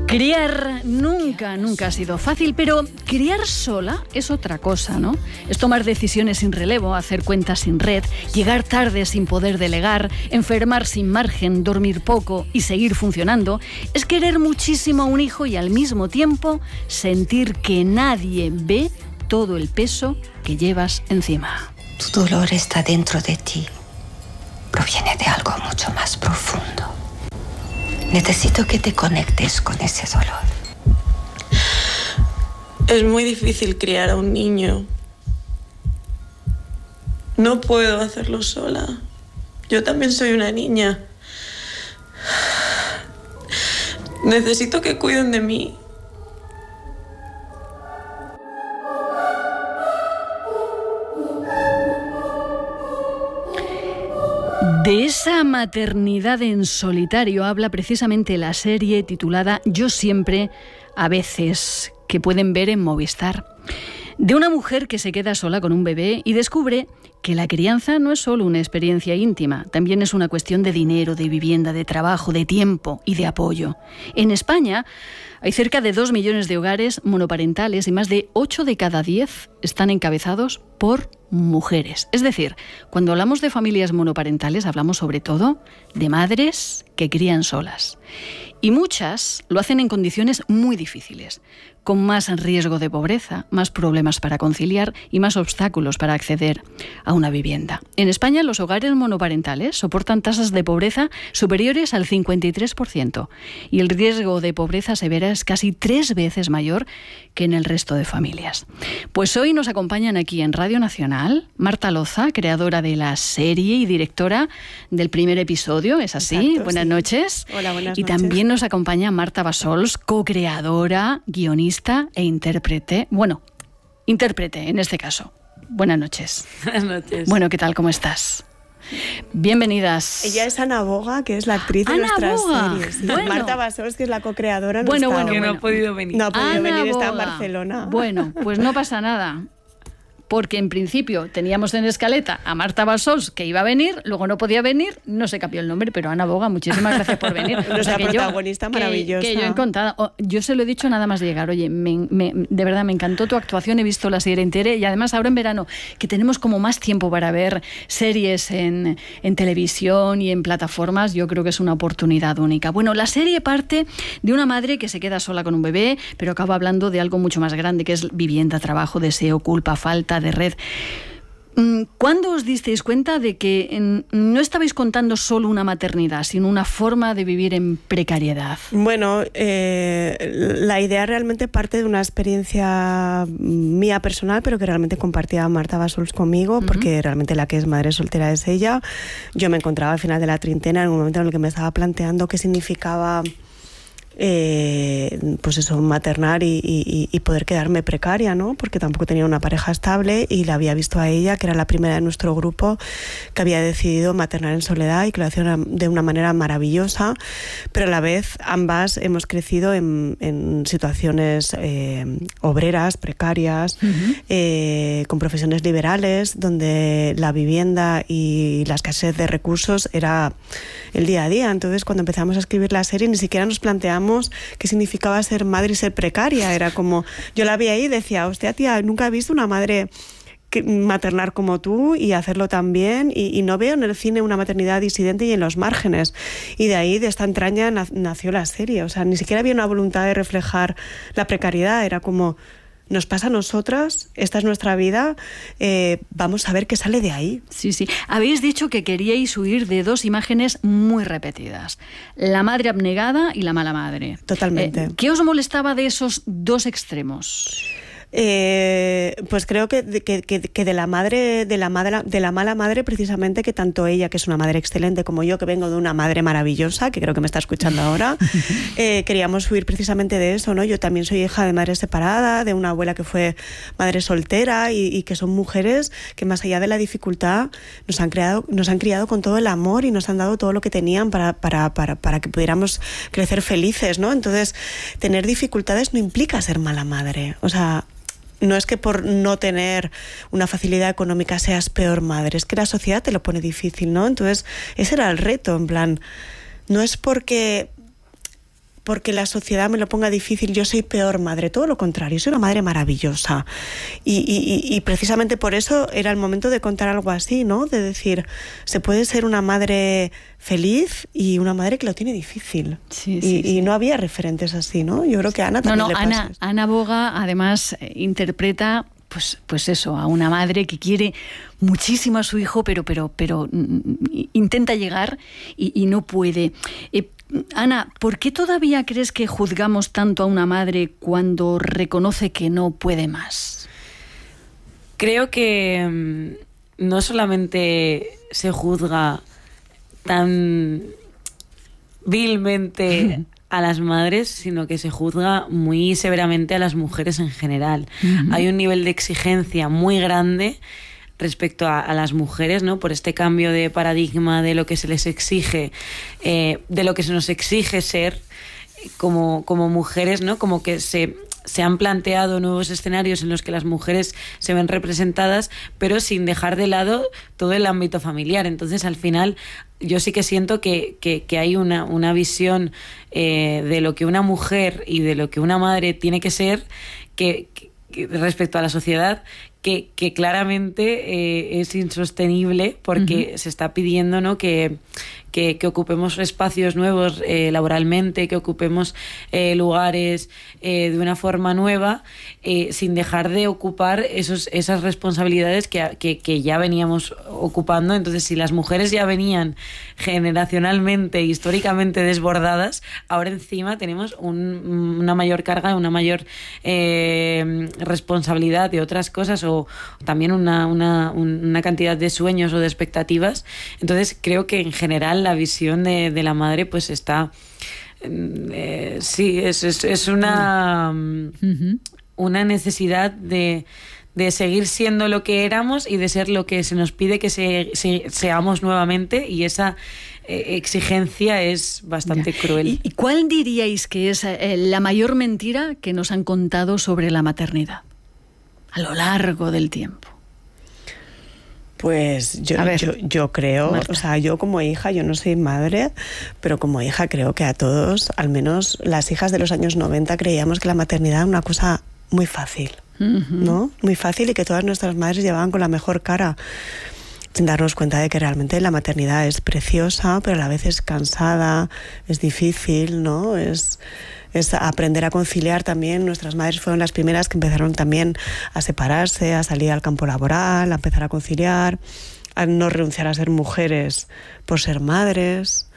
Criar nunca ha sido fácil, pero criar sola es otra cosa, ¿no? Es tomar decisiones sin relevo, hacer cuentas sin red, llegar tarde sin poder delegar, enfermar sin margen, dormir poco y seguir funcionando. Es querer muchísimo a un hijo y al mismo tiempo sentir que nadie ve todo el peso que llevas encima. Tu dolor está dentro de ti. Proviene de algo mucho más profundo. Necesito que te conectes con ese dolor. Es muy difícil criar a un niño. No puedo hacerlo sola. Yo también soy una niña. Necesito que cuiden de mí. De esa maternidad en solitario habla precisamente la serie titulada Yo siempre, a veces, que pueden ver en Movistar. De una mujer que se queda sola con un bebé y descubre que la crianza no es solo una experiencia íntima, también es una cuestión de dinero, de vivienda, de trabajo, de tiempo y de apoyo. En España hay cerca de 2 millones de hogares monoparentales y más de 8 de cada 10 están encabezados por mujeres. Es decir, cuando hablamos de familias monoparentales hablamos sobre todo de madres que crían solas. Y muchas lo hacen en condiciones muy difíciles, con más riesgo de pobreza, más problemas para conciliar y más obstáculos para acceder a una vivienda. En España, los hogares monoparentales soportan tasas de pobreza superiores al 53% y el riesgo de pobreza severa es casi 3 veces mayor que en el resto de familias. Pues hoy nos acompañan aquí en Radio Nacional Marta Loza, creadora de la serie y directora del primer episodio, ¿es así? Exacto, buenas sí. noches. Hola, buenas y noches. También nos acompaña Marta Bassols, co-creadora, guionista e intérprete. Bueno, intérprete en este caso. Buenas noches. Buenas noches. Bueno, ¿qué tal? ¿Cómo estás? Bienvenidas. Ella es Ana Boga, que es la actriz de Ana nuestras Boga. series. Y Bueno. Marta Bassols, que es la co-creadora, no Bueno, está bueno, hoy. bueno. No ha podido venir. No ha podido Ana venir, está en Boga. Barcelona. Bueno, pues no pasa nada. Porque en principio teníamos en escaleta a Marta Bassols, que iba a venir, luego no podía venir, no se cambió el nombre, pero Ana Boga, muchísimas gracias por venir. Nuestra protagonista maravillosa. Que yo encantada. Yo se lo he dicho nada más llegar. Oye, de verdad me encantó tu actuación, he visto la serie entera y además ahora en verano, que tenemos como más tiempo para ver series en televisión y en plataformas, yo creo que es una oportunidad única. Bueno, la serie parte de una madre que se queda sola con un bebé, pero acaba hablando de algo mucho más grande, que es vivienda, trabajo, deseo, culpa, falta de red. ¿Cuándo os disteis cuenta de que no estabais contando solo una maternidad, sino una forma de vivir en precariedad? Bueno, la idea realmente parte de una experiencia mía personal, pero que realmente compartía Marta Bassols conmigo, porque realmente la que es madre soltera es ella. Yo me encontraba al final de la treintena, en un momento en el que me estaba planteando qué significaba pues eso, maternar y poder quedarme precaria, ¿no? Porque tampoco tenía una pareja estable y la había visto a ella, que era la primera de nuestro grupo que había decidido maternar en soledad y que lo hacía de una manera maravillosa, pero a la vez ambas hemos crecido en situaciones obreras, precarias, con profesiones liberales, donde la vivienda y la escasez de recursos era el día a día. Entonces, cuando empezamos a escribir la serie, ni siquiera nos planteamos qué significaba ser madre y ser precaria. Era como, yo la vi ahí y decía, hostia, tía, nunca he visto una madre maternar como tú y hacerlo tan bien, y no veo en el cine una maternidad disidente y en los márgenes, y de ahí, de esta entraña, nació la serie. O sea, ni siquiera había una voluntad de reflejar la precariedad, era como, nos pasa a nosotras, esta es nuestra vida, vamos a ver qué sale de ahí. Sí, sí. Habéis dicho que queríais huir de 2 imágenes muy repetidas, la madre abnegada y la mala madre. Totalmente. ¿Qué os molestaba de esos 2 extremos? Pues creo que de la mala madre, precisamente, que tanto ella, que es una madre excelente, como yo, que vengo de una madre maravillosa, que creo que me está escuchando ahora, queríamos huir precisamente de eso, ¿no? Yo también soy hija de madre separada, de una abuela que fue madre soltera, y que son mujeres que, más allá de la dificultad, nos han criado con todo el amor y nos han dado todo lo que tenían para que pudiéramos crecer felices, ¿no? Entonces, tener dificultades no implica ser mala madre. O sea, no es que por no tener una facilidad económica seas peor madre, es que la sociedad te lo pone difícil, ¿no? Entonces, ese era el reto, en plan, no es porque porque la sociedad me lo ponga difícil, yo soy peor madre, todo lo contrario, soy una madre maravillosa. Y precisamente por eso era el momento de contar algo así, ¿no? De decir, se puede ser una madre feliz y una madre que lo tiene difícil. Y no había referentes así, ¿no? Yo creo que a Ana también le pasa esto. Ana Boga además interpreta pues eso, a una madre que quiere muchísimo a su hijo, pero intenta llegar y no puede. Ana, ¿por qué todavía crees que juzgamos tanto a una madre cuando reconoce que no puede más? Creo que no solamente se juzga tan vilmente a las madres, sino que se juzga muy severamente a las mujeres en general. Uh-huh. Hay un nivel de exigencia muy grande respecto a las mujeres, ¿no? Por este cambio de paradigma de lo que se les exige, de lo que se nos exige ser como mujeres, ¿no? Como que se han planteado nuevos escenarios en los que las mujeres se ven representadas, pero sin dejar de lado todo el ámbito familiar. Entonces, al final, yo sí que siento que hay una visión de lo que una mujer y de lo que una madre tiene que ser, que respecto a la sociedad, que claramente es insostenible, porque se está pidiendo, ¿no?, que ocupemos espacios nuevos laboralmente, que ocupemos lugares de una forma nueva, sin dejar de ocupar esas responsabilidades que ya veníamos ocupando. Entonces, si las mujeres ya venían generacionalmente, históricamente desbordadas, ahora encima tenemos una mayor carga, una mayor responsabilidad de otras cosas, o también una cantidad de sueños o de expectativas. Entonces, creo que en general la visión de la madre pues está... sí, es una necesidad de seguir siendo lo que éramos y de ser lo que se nos pide que seamos nuevamente, y esa exigencia es bastante cruel. ¿Y cuál diríais que es la mayor mentira que nos han contado sobre la maternidad a lo largo del tiempo? Pues yo creo, Marta. O sea, yo como hija, yo no soy madre, pero como hija creo que a todos, al menos las hijas de los años 90, creíamos que la maternidad era una cosa muy fácil, ¿no? Muy fácil, y que todas nuestras madres llevaban con la mejor cara, sin darnos cuenta de que realmente la maternidad es preciosa, pero a la vez es cansada, es difícil, ¿no? Es aprender a conciliar también. Nuestras madres fueron las primeras que empezaron también a separarse, a salir al campo laboral, a empezar a conciliar, a no renunciar a ser mujeres por ser madres.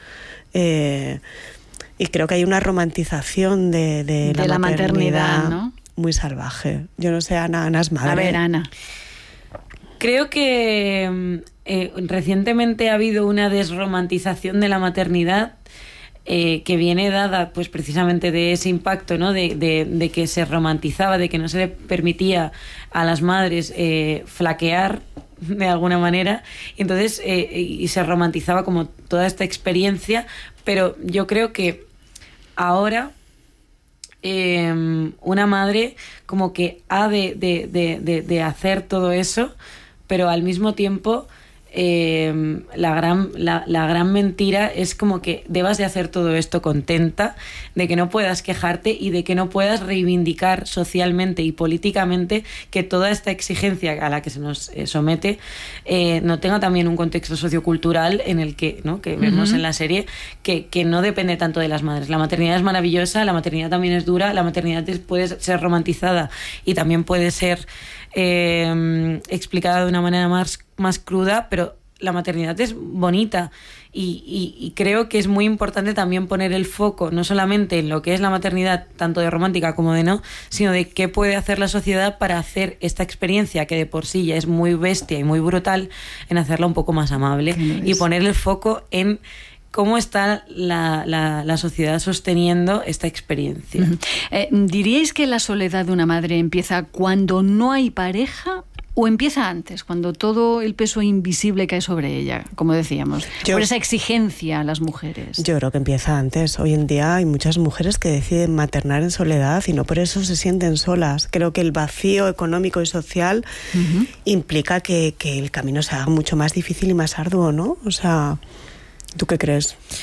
Y creo que hay una romantización de la maternidad, ¿no?, muy salvaje. Yo no sé, Ana es madre. A ver, Ana. Creo que recientemente ha habido una desromantización de la maternidad, que viene dada pues precisamente de ese impacto, ¿no?, de que se romantizaba, de que no se le permitía a las madres flaquear de alguna manera, y entonces y se romantizaba como toda esta experiencia. Pero yo creo que ahora una madre como que ha de hacer todo eso, pero al mismo tiempo la gran mentira es como que debas de hacer todo esto contenta, de que no puedas quejarte y de que no puedas reivindicar socialmente y políticamente que toda esta exigencia a la que se nos somete no tenga también un contexto sociocultural en el que, ¿no?, que vemos en la serie, que no depende tanto de las madres. La maternidad es maravillosa, la maternidad también es dura, la maternidad puede ser romantizada y también puede ser explicada de una manera más cruda, pero la maternidad es bonita, y creo que es muy importante también poner el foco no solamente en lo que es la maternidad, tanto de romántica como de no, sino de qué puede hacer la sociedad para hacer esta experiencia, que de por sí ya es muy bestia y muy brutal, en hacerla un poco más amable, y poner el foco en cómo está la sociedad sosteniendo esta experiencia. ¿Diríais que la soledad de una madre empieza cuando no hay pareja, o empieza antes, cuando todo el peso invisible cae sobre ella, como decíamos, por esa exigencia a las mujeres? Yo creo que empieza antes. Hoy en día hay muchas mujeres que deciden maternar en soledad y no por eso se sienten solas. Creo que el vacío económico y social implica que el camino se haga mucho más difícil y más arduo, ¿no? O sea, ¿tú qué crees?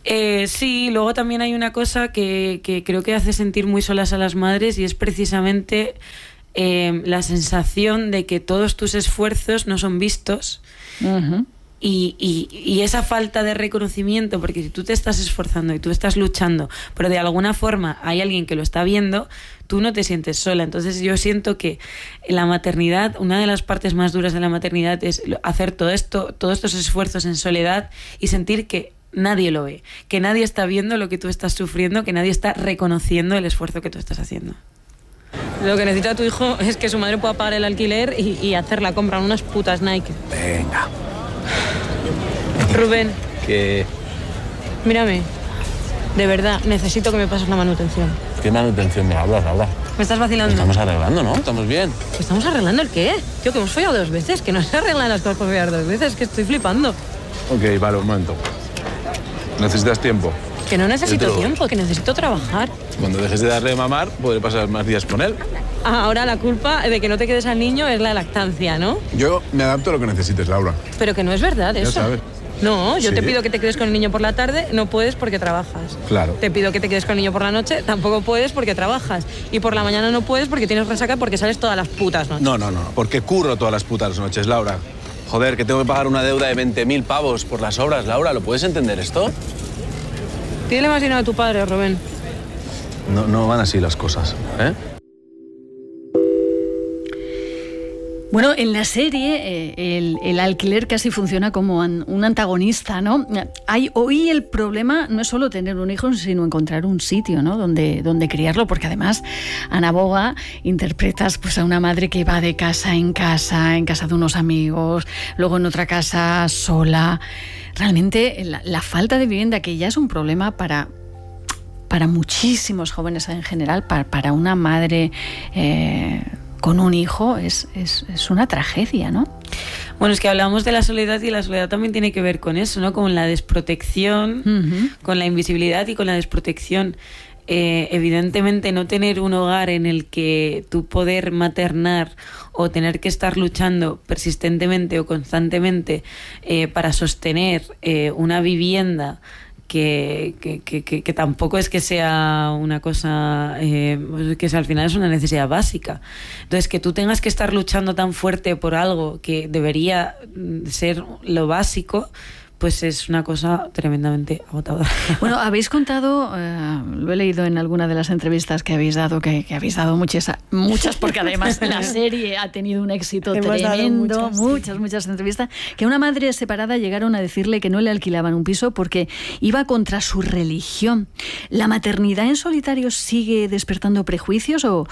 Sí, luego también hay una cosa que creo que hace sentir muy solas a las madres, y es precisamente la sensación de que todos tus esfuerzos no son vistos. Uh-huh. Y esa falta de reconocimiento, porque si tú te estás esforzando y tú estás luchando, pero de alguna forma hay alguien que lo está viendo, tú no te sientes sola. Entonces yo siento que la maternidad, una de las partes más duras de la maternidad es hacer todos estos esfuerzos en soledad y sentir que nadie lo ve, que nadie está viendo lo que tú estás sufriendo, que nadie está reconociendo el esfuerzo que tú estás haciendo. Lo que necesita tu hijo es que su madre pueda pagar el alquiler y hacer la compra en unas putas Nike. Venga. Rubén. ¿Qué? Mírame. De verdad, necesito que me pases la manutención. ¿Qué manutención me hablas, Laura? ¿Me estás vacilando? Estamos arreglando, ¿no? Estamos bien. ¿Estamos arreglando el qué? Tío, que hemos follado 2 veces. Que no se arreglan las cosas por follar 2 veces. Que estoy flipando. Ok, vale, un momento. ¿Necesitas tiempo? Que no necesito tiempo, que necesito trabajar. Cuando dejes de darle de mamar, podré pasar más días con él. Ahora la culpa de que no te quedes al niño es la lactancia, ¿no? Yo me adapto a lo que necesites, Laura. Pero que no es verdad eso. Ya sabes. No, yo sí. te pido que te quedes con el niño por la tarde, no puedes porque trabajas. Claro. Te pido que te quedes con el niño por la noche, tampoco puedes porque trabajas. Y por la mañana no puedes porque tienes resaca porque sales todas las putas noches. No, porque curro todas las putas noches, Laura. Joder, que tengo que pagar una deuda de 20.000 pavos por las obras, Laura. ¿Lo puedes entender esto? Pídele más dinero a tu padre, Rubén. No van así las cosas, ¿eh? Bueno, en la serie el alquiler casi funciona como un antagonista, ¿no? Hoy el problema no es solo tener un hijo, sino encontrar un sitio, ¿no? donde criarlo, porque además, Ana Boga, interpretas pues a una madre que va de casa en casa de unos amigos, luego en otra casa sola. Realmente la falta de vivienda, que ya es un problema para muchísimos jóvenes en general, para una madre con un hijo es una tragedia, ¿no? Bueno, es que hablamos de la soledad, y la soledad también tiene que ver con eso, ¿no? Con la desprotección, uh-huh, con la invisibilidad y con la desprotección. Evidentemente, no tener un hogar en el que tú poder maternar o tener que estar luchando persistentemente o constantemente para sostener una vivienda que tampoco es que sea una cosa que al final es una necesidad básica. Entonces, que tú tengas que estar luchando tan fuerte por algo que debería ser lo básico, pues es una cosa tremendamente agotadora. Bueno, habéis contado, lo he leído en alguna de las entrevistas que habéis dado, que habéis dado muchas, porque además la serie ha tenido un éxito tremendo, muchas entrevistas, que a una madre separada llegaron a decirle que no le alquilaban un piso porque iba contra su religión. ¿La maternidad en solitario sigue despertando prejuicios o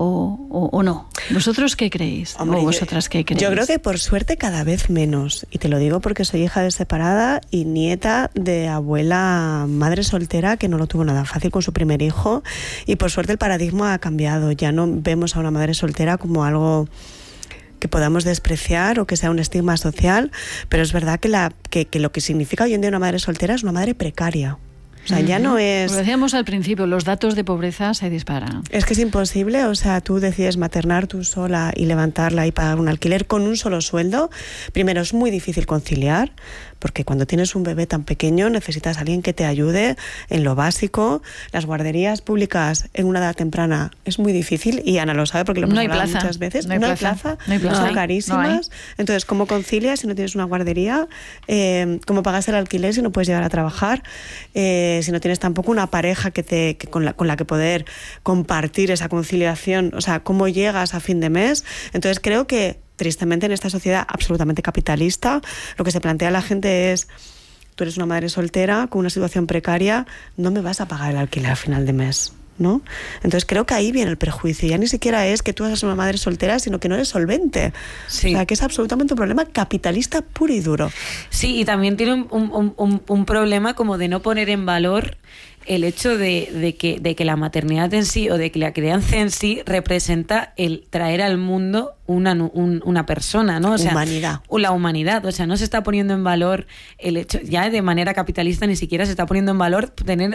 no? ¿Vosotros qué creéis? Hombre, ¿O vosotras qué creéis? Yo creo que por suerte cada vez menos, y te lo digo porque soy hija de separada y nieta de abuela madre soltera que no lo tuvo nada fácil con su primer hijo, y por suerte el paradigma ha cambiado. Ya no vemos a una madre soltera como algo que podamos despreciar o que sea un estigma social, pero es verdad que lo que significa hoy en día una madre soltera es una madre precaria. O sea, ya no es... Lo decíamos al principio, los datos de pobreza se disparan. Es que es imposible, o sea, tú decides maternar tú sola y levantarla y pagar un alquiler con un solo sueldo. Primero, es muy difícil conciliar, porque cuando tienes un bebé tan pequeño necesitas a alguien que te ayude en lo básico. Las guarderías públicas en una edad temprana es muy difícil, y Ana lo sabe porque lo hemos hablado muchas veces. No hay plaza. Son carísimas. Entonces, ¿cómo concilias si no tienes una guardería? ¿Cómo pagas el alquiler si no puedes llegar a trabajar? Si no tienes tampoco una pareja con la que poder compartir esa conciliación, o sea, ¿cómo llegas a fin de mes? Entonces creo que, tristemente, en esta sociedad absolutamente capitalista, lo que se plantea a la gente es: tú eres una madre soltera con una situación precaria, no me vas a pagar el alquiler a final de mes, ¿no? Entonces creo que ahí viene el prejuicio. Ya ni siquiera es que tú seas una madre soltera, sino que no eres solvente. Sí. O sea, que es absolutamente un problema capitalista puro y duro. Sí, y también tiene un problema como de no poner en valor el hecho de que la maternidad en sí, o de que la crianza en sí, representa el traer al mundo una persona, ¿no? O sea, la humanidad. O sea, no se está poniendo en valor el hecho, ya de manera capitalista ni siquiera se está poniendo en valor tener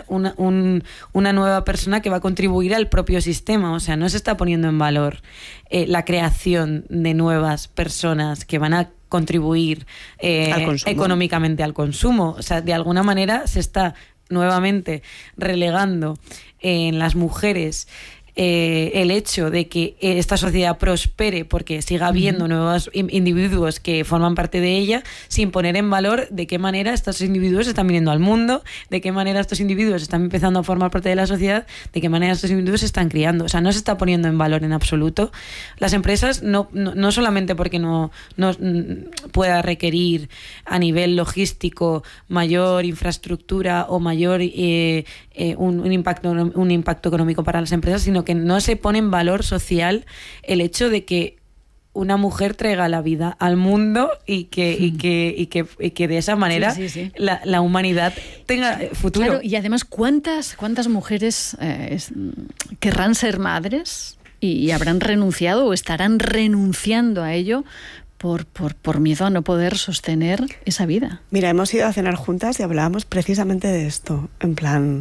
una nueva persona que va a contribuir al propio sistema. O sea, no se está poniendo en valor la creación de nuevas personas que van a contribuir económicamente al consumo. O sea, de alguna manera se está nuevamente relegando en las mujeres el hecho de que esta sociedad prospere porque siga habiendo nuevos individuos que forman parte de ella, sin poner en valor de qué manera estos individuos están viniendo al mundo, de qué manera estos individuos están empezando a formar parte de la sociedad, de qué manera estos individuos se están criando. O sea, no se está poniendo en valor en absoluto. Las empresas, no solamente porque no pueda requerir a nivel logístico mayor infraestructura o mayor un impacto económico para las empresas, sino que no se pone en valor social el hecho de que una mujer traiga la vida al mundo y que de esa manera la humanidad tenga futuro. Claro, y además, ¿cuántas mujeres querrán ser madres y habrán renunciado o estarán renunciando a ello por miedo a no poder sostener esa vida? Mira, hemos ido a cenar juntas y hablábamos precisamente de esto, en plan...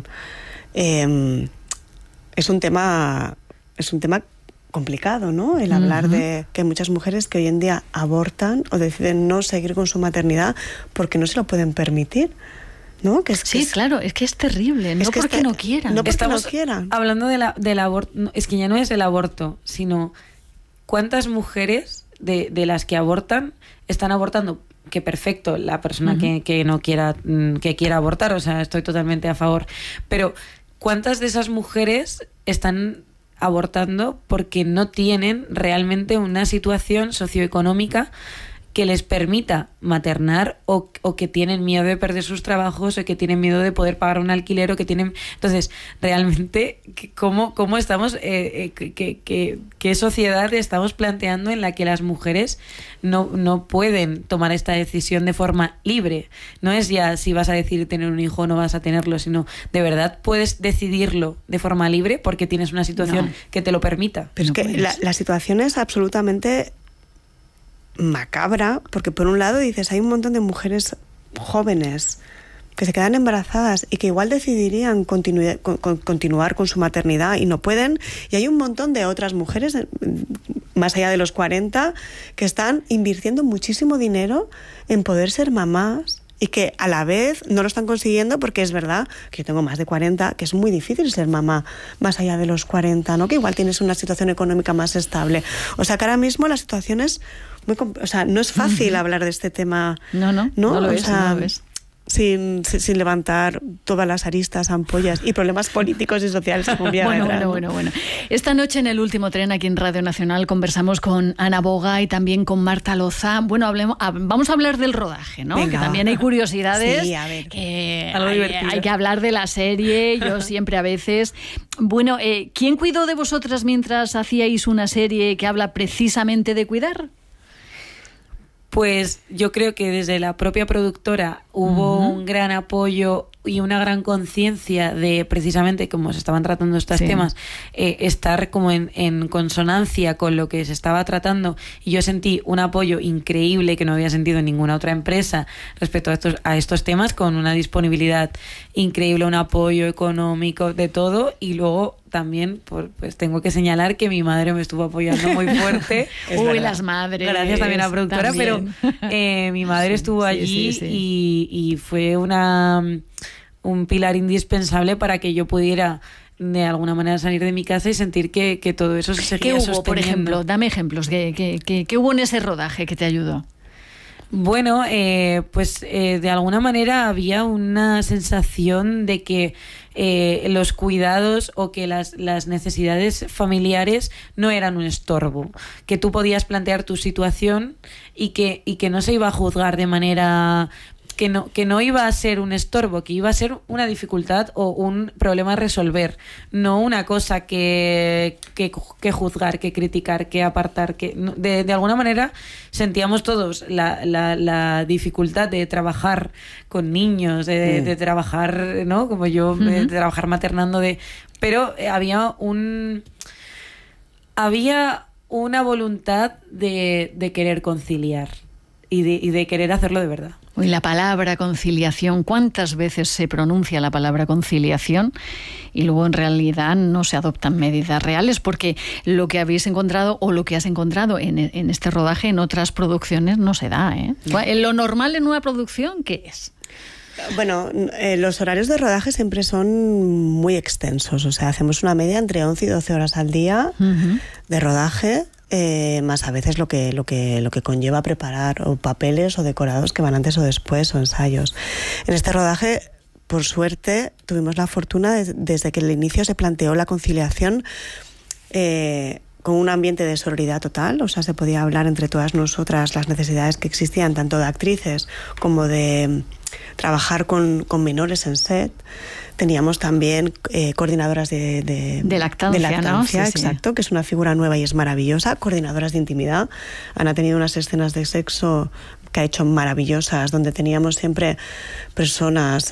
Es un tema complicado, ¿no? El hablar de que hay muchas mujeres que hoy en día abortan o deciden no seguir con su maternidad porque no se lo pueden permitir, ¿no? Claro, es que es terrible, no porque no quieran. No porque no quieran. Hablando del aborto, es que ya no es el aborto, sino cuántas mujeres de las que abortan están abortando. Que perfecto, la persona que no quiera, que quiera abortar, o sea, estoy totalmente a favor, pero ¿cuántas de esas mujeres están abortando porque no tienen realmente una situación socioeconómica que les permita maternar o que tienen miedo de perder sus trabajos o que tienen miedo de poder pagar un alquiler o que tienen... Entonces, realmente, ¿cómo estamos? ¿Qué sociedad estamos planteando en la que las mujeres no pueden tomar esta decisión de forma libre? No es ya si vas a decidir tener un hijo o no vas a tenerlo, sino de verdad puedes decidirlo de forma libre porque tienes una situación que te lo permita. Pero es que la situación es absolutamente... macabra, porque por un lado dices, hay un montón de mujeres jóvenes que se quedan embarazadas y que igual decidirían continuar con su maternidad y no pueden, y hay un montón de otras mujeres más allá de los 40 que están invirtiendo muchísimo dinero en poder ser mamás y que a la vez no lo están consiguiendo porque es verdad que yo tengo más de 40, que es muy difícil ser mamá más allá de los 40, ¿no? Que igual tienes una situación económica más estable. O sea, que ahora mismo la situación es muy... O sea, no es fácil hablar de este tema. No lo es. Sin levantar todas las aristas, ampollas y problemas políticos y sociales. Bueno. Esta noche en El Último Tren, aquí en Radio Nacional, conversamos con Ana Boga y también con Marta Loza. Bueno, vamos a hablar del rodaje, ¿no? Venga, que también hay curiosidades. Sí, a ver. Hay que hablar de la serie, yo siempre a veces... Bueno, ¿quién cuidó de vosotras mientras hacíais una serie que habla precisamente de cuidar? Pues yo creo que desde la propia productora hubo un gran apoyo y una gran conciencia de precisamente cómo se estaban tratando estos temas, estar como en consonancia con lo que se estaba tratando, y yo sentí un apoyo increíble que no había sentido en ninguna otra empresa respecto a estos temas, con una disponibilidad increíble, un apoyo económico, de todo. Y luego también pues tengo que señalar que mi madre me estuvo apoyando muy fuerte. Las madres. Gracias también a la productora, también. Pero mi madre estuvo allí y fue un pilar indispensable para que yo pudiera de alguna manera salir de mi casa y sentir que todo eso se seguía sosteniendo. ¿Qué hubo, por ejemplo? Dame ejemplos. ¿Qué hubo en ese rodaje que te ayudó? Bueno, de alguna manera había una sensación de que los cuidados o que las necesidades familiares no eran un estorbo, que tú podías plantear tu situación y que no se iba a juzgar de manera... Que no iba a ser un estorbo, que iba a ser una dificultad o un problema a resolver, no una cosa que juzgar, que criticar, que apartar. Que de alguna manera sentíamos todos la dificultad de trabajar con niños, de trabajar, ¿no? Como yo, de trabajar maternando, pero había una voluntad de querer conciliar y de querer hacerlo de verdad. Y la palabra conciliación, ¿cuántas veces se pronuncia la palabra conciliación y luego en realidad no se adoptan medidas reales? Porque lo que habéis encontrado o lo que has encontrado en este rodaje en otras producciones no se da, ¿eh? Lo normal en una producción, ¿qué es? Bueno, los horarios de rodaje siempre son muy extensos. O sea, hacemos una media entre 11 y 12 horas al día de rodaje. Más a veces lo que conlleva preparar o papeles o decorados que van antes o después o ensayos. En este rodaje, por suerte, tuvimos la fortuna desde que el inicio se planteó la conciliación con un ambiente de sororidad total. O sea, se podía hablar entre todas nosotras las necesidades que existían tanto de actrices como de trabajar con menores en set. Teníamos también coordinadoras de lactancia, ¿no? Sí, exacto, que es una figura nueva y es maravillosa. Coordinadoras de intimidad. Ana ha tenido unas escenas de sexo que ha hecho maravillosas, donde teníamos siempre personas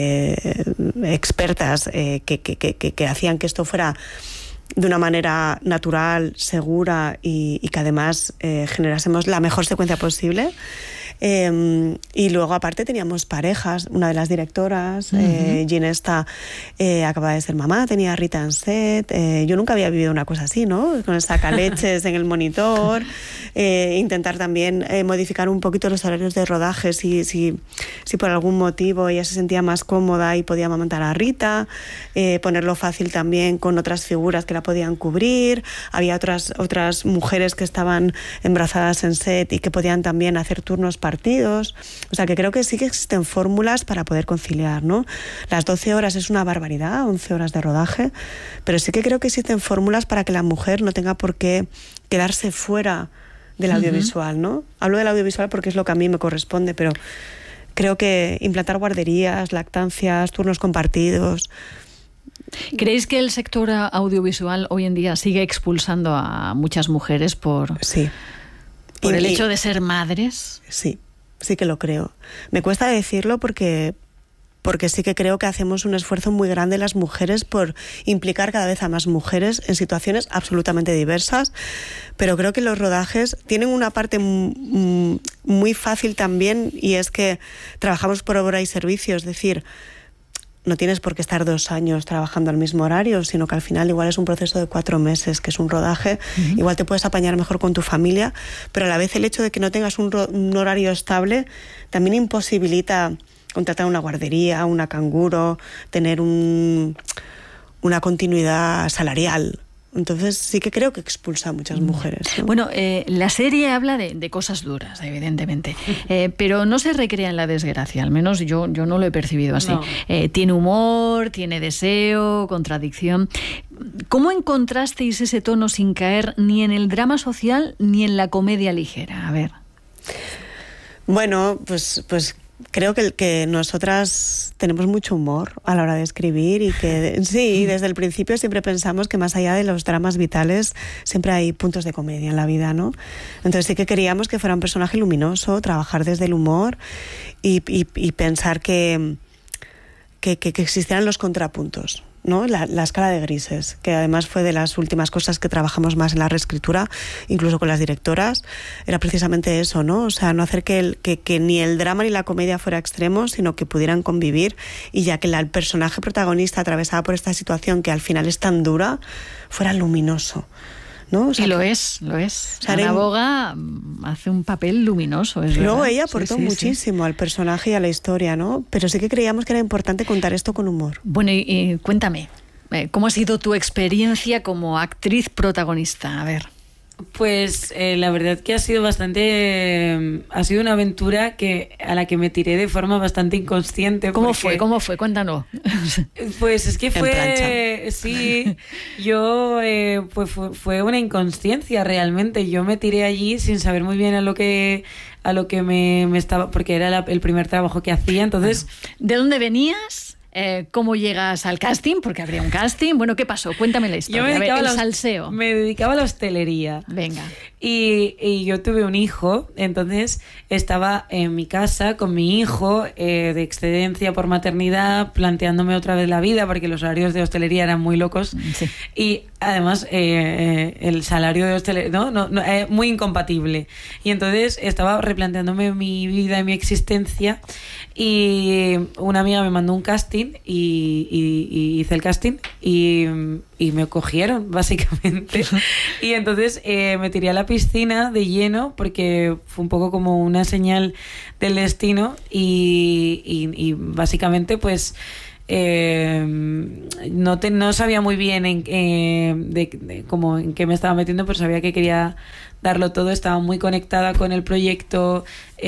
expertas que hacían que esto fuera de una manera natural, segura y que además generásemos la mejor secuencia posible. Y luego aparte teníamos parejas, una de las directoras, Ginesta, acababa de ser mamá, tenía a Rita en set. Yo nunca había vivido una cosa así, ¿no? Con el sacaleches en el monitor, intentar también modificar un poquito los horarios de rodaje si por algún motivo ella se sentía más cómoda y podía amamantar a Rita, ponerlo fácil también con otras figuras que la podían cubrir. Había otras mujeres que estaban embarazadas en set y que podían también hacer turnos partidos. O sea, que creo que sí que existen fórmulas para poder conciliar, ¿no? Las 12 horas es una barbaridad, 11 horas de rodaje, pero sí que creo que existen fórmulas para que la mujer no tenga por qué quedarse fuera del audiovisual, ¿no? Hablo del audiovisual porque es lo que a mí me corresponde, pero creo que implantar guarderías, lactancias, turnos compartidos. ¿Creéis que el sector audiovisual hoy en día sigue expulsando a muchas mujeres por el hecho de ser madres? Sí, sí que lo creo. Me cuesta decirlo porque sí que creo que hacemos un esfuerzo muy grande las mujeres por implicar cada vez a más mujeres en situaciones absolutamente diversas, pero creo que los rodajes tienen una parte muy fácil también, y es que trabajamos por obra y servicio, es decir, no tienes por qué estar 2 años trabajando al mismo horario, sino que al final igual es un proceso de 4 meses, que es un rodaje. Igual te puedes apañar mejor con tu familia, pero a la vez el hecho de que no tengas un horario estable también imposibilita contratar una guardería, una canguro, tener una continuidad salarial. Entonces sí que creo que expulsa a muchas mujeres, ¿no? Bueno, la serie habla de cosas duras, evidentemente, pero no se recrea en la desgracia, al menos yo no lo he percibido así. No. Tiene humor, tiene deseo, contradicción. ¿Cómo encontrasteis ese tono sin caer ni en el drama social ni en la comedia ligera? A ver. Bueno, pues creo que nosotras tenemos mucho humor a la hora de escribir y que sí, desde el principio siempre pensamos que más allá de los dramas vitales siempre hay puntos de comedia en la vida, ¿no? Entonces sí que queríamos que fuera un personaje luminoso, trabajar desde el humor y pensar que existieran los contrapuntos, ¿no? La escala de grises, que además fue de las últimas cosas que trabajamos más en la reescritura, incluso con las directoras, era precisamente eso, ¿no? O sea, no hacer que ni el drama ni la comedia fuera extremos, sino que pudieran convivir, y ya que el personaje protagonista atravesada por esta situación que al final es tan dura, fuera luminoso, ¿no? O sea, y lo es. Ana Boga hace un papel luminoso. Luego ¿verdad? ella aportó muchísimo al personaje y a la historia, ¿no? Pero sí que creíamos que era importante contar esto con humor. Bueno, y cuéntame, ¿cómo ha sido tu experiencia como actriz protagonista? A ver. Pues la verdad que ha sido una aventura a la que me tiré de forma bastante inconsciente. ¿Cómo fue? Cuéntanos. Pues es que fue una inconsciencia realmente. Yo me tiré allí sin saber muy bien a lo que me estaba, porque era el primer trabajo que hacía. Entonces, ¿de dónde venías? ¿Cómo llegas al casting? Porque habría un casting. Bueno, ¿qué pasó? Cuéntame la historia. Me dedicaba a la hostelería. Venga. Y yo tuve un hijo, entonces estaba en mi casa con mi hijo de excedencia por maternidad, planteándome otra vez la vida, porque los horarios de hostelería eran muy locos. Sí. Y además el salario de hostelería muy incompatible. Y entonces estaba replanteándome mi vida y mi existencia, y una amiga me mandó un casting casting y hice el casting y me cogieron, básicamente. Y entonces me tiré a la piscina de lleno porque fue un poco como una señal del destino y básicamente pues no sabía muy bien como en qué me estaba metiendo, pero sabía que quería darlo todo, estaba muy conectada con el proyecto,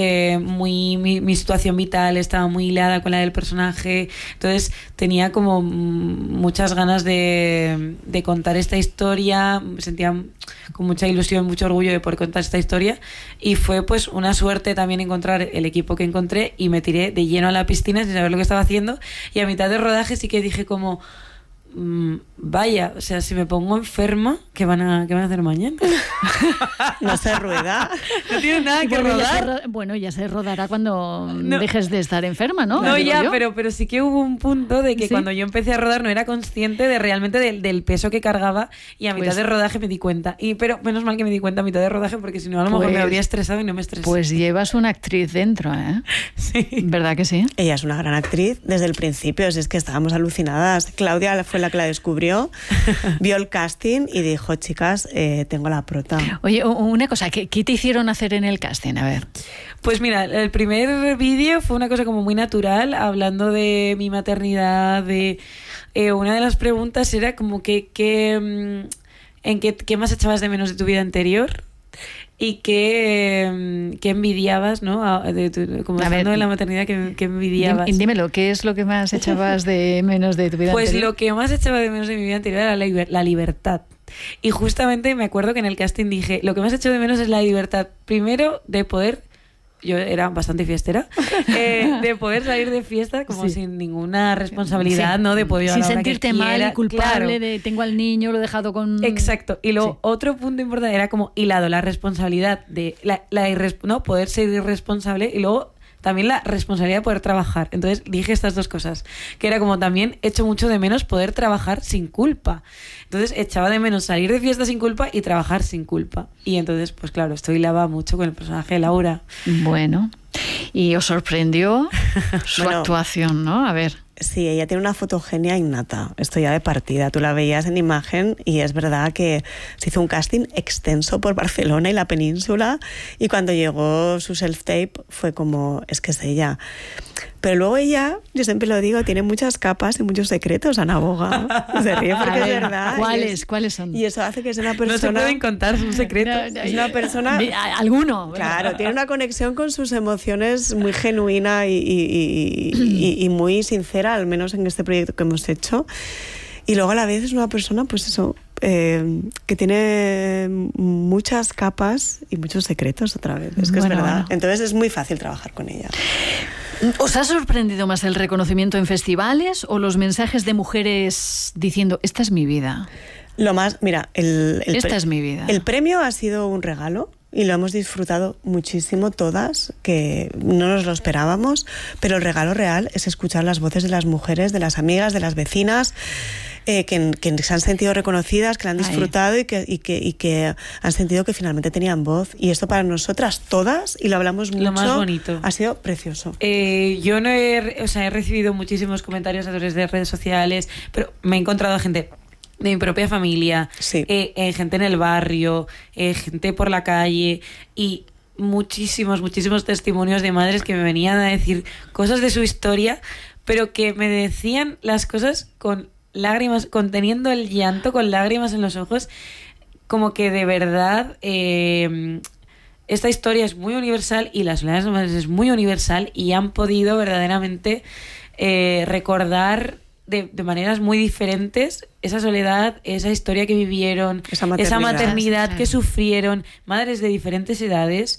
mi situación vital estaba muy hilada con la del personaje, entonces tenía como muchas ganas de contar esta historia, me sentía con mucha ilusión, mucho orgullo de poder contar esta historia, y fue pues una suerte también encontrar el equipo que encontré, y me tiré de lleno a la piscina sin saber lo que estaba haciendo, y a mitad de rodaje sí que dije como vaya, o sea, si me pongo enferma, ¿qué van a hacer mañana? No se rueda. No tiene nada que rodar. Ya se rodará cuando dejes de estar enferma, ¿no? No, ya, pero sí que hubo un punto de que cuando yo empecé a rodar no era consciente de realmente del peso que cargaba, y a mitad de rodaje me di cuenta. Pero menos mal que me di cuenta a mitad de rodaje, porque si no a lo mejor me habría estresado y no me estresé. Pues llevas una actriz dentro, ¿eh? Sí. ¿Verdad que sí? Ella es una gran actriz desde el principio, es que estábamos alucinadas. Claudia fue la que la descubrió, vio el casting y dijo, chicas, tengo la prota. Oye, una cosa, ¿qué te hicieron hacer en el casting? A ver. Pues mira, el primer vídeo fue una cosa como muy natural, hablando de mi maternidad, una de las preguntas era como ¿qué más echabas de menos de tu vida anterior? Y qué envidiabas, ¿no? Como hablando de la maternidad, ¿qué envidiabas? Dímelo, ¿qué es lo que más echabas de menos de tu vida anterior? Pues lo que más echaba de menos de mi vida anterior era la libertad. Y justamente me acuerdo que en el casting dije, lo que más echo de menos es la libertad. Primero, de poder... Yo era bastante fiestera, de poder salir de fiesta como sin ninguna responsabilidad, ¿no? De poder ir a la hora que sentirte mal y culpable, claro. de tengo al niño, lo he dejado con... Exacto. Y luego otro punto importante era como hilado la responsabilidad de no poder ser irresponsable, y luego también la responsabilidad de poder trabajar. Entonces dije estas dos cosas, que era como también echo mucho de menos poder trabajar sin culpa. Entonces echaba de menos salir de fiesta sin culpa y trabajar sin culpa. Y entonces, pues claro, esto hilaba mucho con el personaje de Laura. Bueno, y os sorprendió su actuación, ¿no? A ver. Sí, ella tiene una fotogenia innata, esto ya de partida. Tú la veías en imagen y es verdad que se hizo un casting extenso por Barcelona y la península, y cuando llegó su self-tape fue como, es que es ella. Pero luego ella, yo siempre lo digo, tiene muchas capas y muchos secretos, Ana Boga. Se ríe porque es verdad. ¿Cuáles son? Y eso hace que sea una persona... No se pueden contar sus secretos. Es una persona... ¿Alguno? Claro, tiene una conexión con sus emociones muy genuina y muy sincera, al menos en este proyecto que hemos hecho. Y luego a la vez es una persona, pues eso, que tiene muchas capas y muchos secretos otra vez. Es que es verdad. Bueno. Entonces es muy fácil trabajar con ella. ¿Os ha sorprendido más el reconocimiento en festivales o los mensajes de mujeres diciendo, esta es mi vida? Lo más, mira, esta es mi vida. El premio ha sido un regalo y lo hemos disfrutado muchísimo todas, que no nos lo esperábamos, pero el regalo real es escuchar las voces de las mujeres, de las amigas, de las vecinas, que se han sentido reconocidas, que la han disfrutado y que han sentido que finalmente tenían voz. Y esto para nosotras todas, y lo hablamos mucho, lo más bonito. Ha sido precioso. Yo no he recibido muchísimos comentarios a través de redes sociales, pero me he encontrado gente de mi propia familia, gente en el barrio, gente por la calle, y muchísimos testimonios de madres que me venían a decir cosas de su historia, pero que me decían las cosas con lágrimas, conteniendo el llanto, con lágrimas en los ojos, como que de verdad esta historia es muy universal y la soledad de las madres es muy universal, y han podido verdaderamente recordar de maneras muy diferentes esa soledad, esa historia que vivieron, esa maternidad que sufrieron, madres de diferentes edades,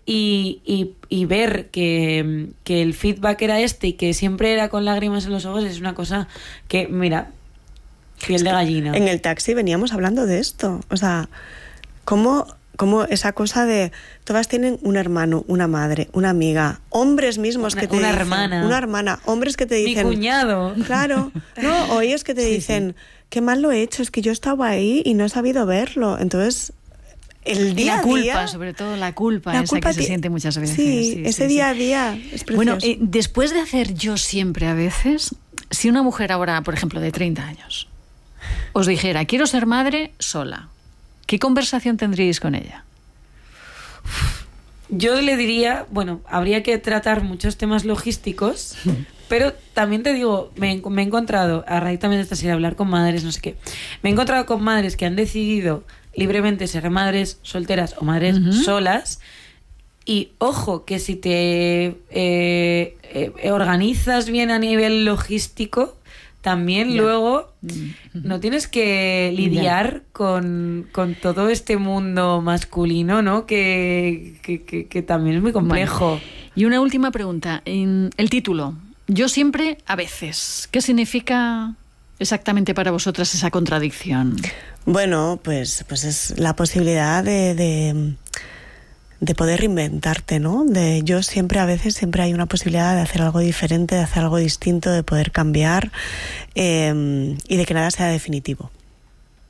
y ver que el feedback era y que siempre era con lágrimas en los ojos, es una cosa que, mira, piel de gallina. En el taxi veníamos hablando de esto, o sea, cómo esa cosa de todas tienen un hermano, una madre, una amiga, hombres mismos que te dicen, una hermana, hombres que te dicen, mi cuñado, claro, no, o ellos que te dicen, qué mal lo he hecho, es que yo estaba ahí y no he sabido verlo. Entonces el día a día, la culpa, día, sobre todo la culpa esa que se siente muchas veces. Sí, ese día a día es precioso. Bueno, después de hacer Yo siempre a veces, Si una mujer ahora, por ejemplo, de 30 años, os dijera, quiero ser madre sola, ¿qué conversación tendríais con ella? Yo le diría, bueno, habría que tratar muchos temas logísticos, pero también te digo, me he encontrado, a raíz también de esta serie, hablar con madres, no sé qué, me he encontrado con madres que han decidido libremente ser madres solteras o madres solas, y ojo, que si te organizas bien a nivel logístico, también luego no tienes que lidiar con todo este mundo masculino, ¿no? Que también es muy complejo. Bueno, y una última pregunta. El título, Yo siempre, a veces. ¿Qué significa exactamente para vosotras esa contradicción? Bueno, pues es la posibilidad de poder reinventarte, ¿no? Yo siempre, a veces, siempre hay una posibilidad de hacer algo diferente, de hacer algo distinto, de poder cambiar y de que nada sea definitivo.